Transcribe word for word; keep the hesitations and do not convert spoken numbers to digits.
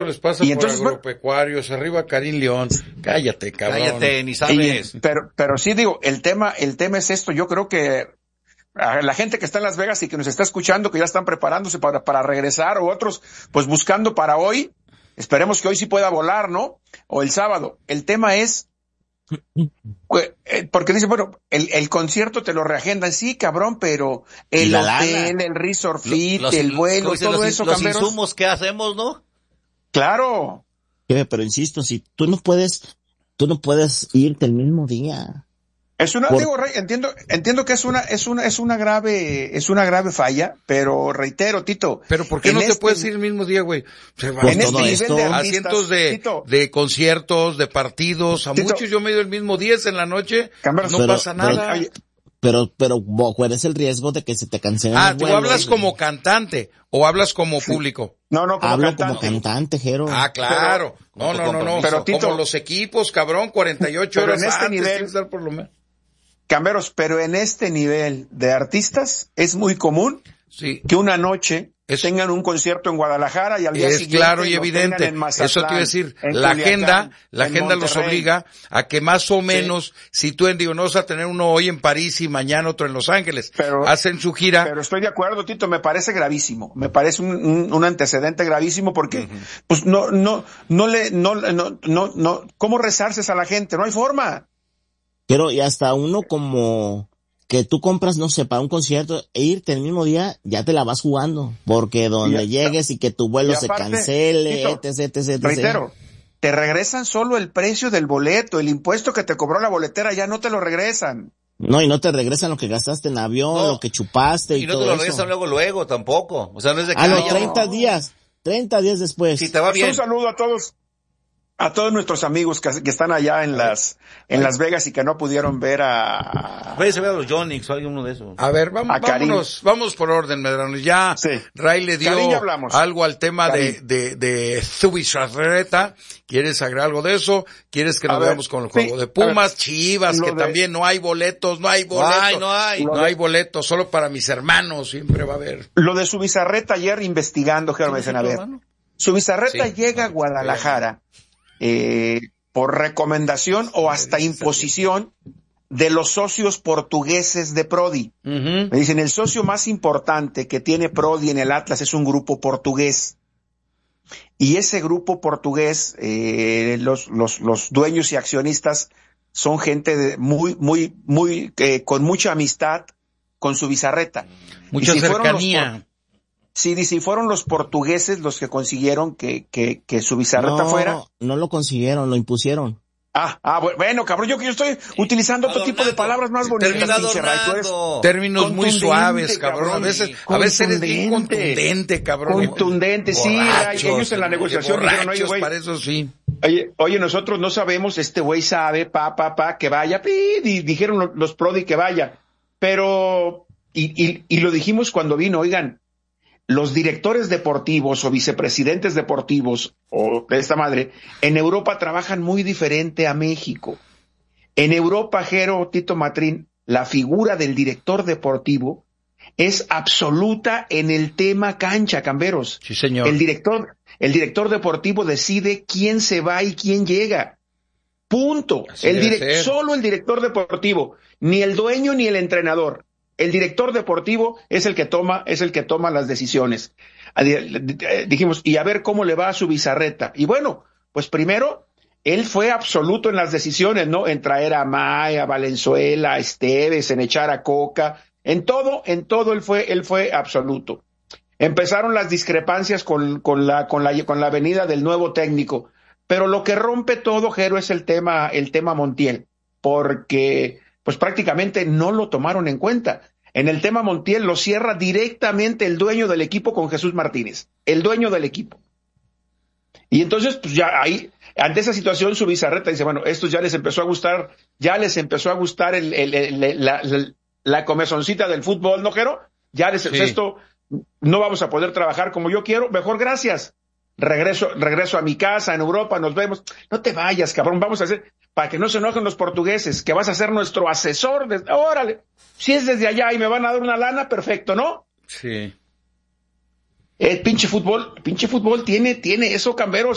les pasa Y por entonces, agropecuarios, arriba Karim León. Cállate, cabrón. Cállate, ni sabes. Y, pero, pero sí digo, el tema, el tema es esto. Yo creo que a la gente que está en Las Vegas y que nos está escuchando, que ya están preparándose para, para regresar, o otros, pues buscando para hoy, esperemos que hoy sí pueda volar, ¿no? O el sábado. El tema es, porque dice, bueno, el, el concierto te lo reagendan, sí, cabrón, pero el hotel, lana? el resort fit, los, el vuelo, todo los, eso, los camberos. insumos que hacemos, ¿no? Claro. Pero insisto, si tú no puedes, tú no puedes irte el mismo día. Es una, Por... digo, Rey, entiendo, entiendo que es una, es una, es una grave, es una grave falla, pero reitero, Tito. Pero ¿por qué no este, te puedes ir el mismo día, güey? Se va en todo este esto, nivel de asientos de, Tito, de conciertos, de partidos, a Tito, muchos yo me he ido el mismo día en la noche, Camberos, no pero, pasa nada. Pero, pero, pero, ¿cuál es el riesgo de que se te cancelen? Ah, ¿tú hablas como cantante o hablas como público? No, no, como Hablo cantante. como cantante, Jero. Ah, claro. Pero, no, no, no, no. Pero, Tito, como los equipos, cabrón, cuarenta y ocho horas en este antes nivel, de estar por lo menos. Camberos, pero en este nivel de artistas es muy común sí. que una noche es, tengan un concierto en Guadalajara y al día es siguiente claro y evidente. En Mazatlán, eso te iba a decir. La Culiacán, agenda, la agenda Monterrey. Los obliga a que más o menos, sí. si tú en digo, no vas a tener uno hoy en París y mañana otro en Los Ángeles, pero, hacen su gira. Pero estoy de acuerdo, Tito, me parece gravísimo, me parece un, un, un antecedente gravísimo porque, uh-huh. pues no, no, no le, no, no, no, no, ¿cómo rezarse a la gente? No hay forma. Pero y hasta uno como que tú compras, no sé, para un concierto e irte el mismo día, ya te la vas jugando. Porque donde y, llegues y que tu vuelo aparte, se cancele, Tito, etc, etc, etc. Reitero, te regresan solo el precio del boleto, el impuesto que te cobró la boletera ya no te lo regresan. No, y no te regresan lo que gastaste en avión, no, lo que chupaste y, y no todo te lo eso. regresan luego, luego, tampoco. O sea, no es de que... A los treinta días, treinta días después. Si te va bien. Un saludo a todos. A todos nuestros amigos que, que están allá en las en Las Vegas y que no pudieron ver a... Puede ser a los Yonix o alguno de esos. A ver, vamos, a vámonos, vamos por orden, Medrano. Ya sí. Ray le dio algo al tema Karim. de, de, de Zubizarreta. ¿Quieres agregar algo de eso? ¿Quieres que nos a veamos ver, con el juego sí, de Pumas, Chivas, que de... también no hay boletos, no hay boletos? No hay, no hay. No de... hay boletos, solo para mis hermanos siempre va a haber. Lo de Zubizarreta ayer investigando, Gerardo, me dicen, a ver. Zubizarreta sí, llega a Guadalajara. Eh, por recomendación o hasta imposición de los socios portugueses de Prodi. Uh-huh. Me dicen, el socio más importante que tiene Prodi en el Atlas es un grupo portugués. Y ese grupo portugués, eh, los, los, los dueños y accionistas son gente de muy, muy, muy, eh, con mucha amistad con Zubizarreta. Mucha si cercanía. Sí, dice, y fueron los portugueses los que consiguieron que, que, que Zubizarreta no, fuera. No lo consiguieron, lo impusieron. Ah, ah, bueno, cabrón, yo que yo estoy utilizando otro tipo de palabras más bonitas, pinche Ray, tú eres términos muy suaves, cabrón. cabrón. A veces, a veces eres bien contundente, cabrón. Contundente, sí, Ray, ellos en la negociación dijeron, oye, güey. Para eso sí. Oye, oye, nosotros no sabemos, este güey sabe, pa, pa, pa, que vaya, pi, y dijeron los, los Prodi que vaya. Pero, y, y, y lo dijimos cuando vino, oigan, los directores deportivos o vicepresidentes deportivos o de esta madre, en Europa trabajan muy diferente a México. En Europa, Jero, Tito Matrín, la figura del director deportivo es absoluta en el tema cancha, Camberos. Sí, señor. El director, el director deportivo decide quién se va y quién llega. Punto. El direct, solo el director deportivo, ni el dueño ni el entrenador. El director deportivo es el que toma, es el que toma las decisiones. Dijimos, y a ver cómo le va a Zubizarreta. Y bueno, pues primero, él fue absoluto en las decisiones, ¿no? En traer a Maya, a Valenzuela, a Esteves, en echar a Coca, en todo, en todo él fue, él fue absoluto. Empezaron las discrepancias con, con la, con la, con la venida del nuevo técnico. Pero lo que rompe todo, Jero, es el tema, el tema Montiel, porque pues prácticamente no lo tomaron en cuenta. En el tema Montiel lo cierra directamente el dueño del equipo con Jesús Martínez, el dueño del equipo. Y entonces, pues ya ahí, ante esa situación, Zubizarreta dice, bueno, esto ya les empezó a gustar, ya les empezó a gustar el, el, el, el, la, la, la comezoncita del fútbol, ¿no, Jero? Ya les, sí. esto, no vamos a poder trabajar como yo quiero, mejor gracias. Regreso, regreso a mi casa en Europa, nos vemos. No te vayas, cabrón, vamos a hacer, para que no se enojen los portugueses, que vas a ser nuestro asesor. De, órale, si es desde allá y me van a dar una lana, perfecto, ¿no? Sí. El pinche fútbol, pinche fútbol tiene, tiene eso, Camberos.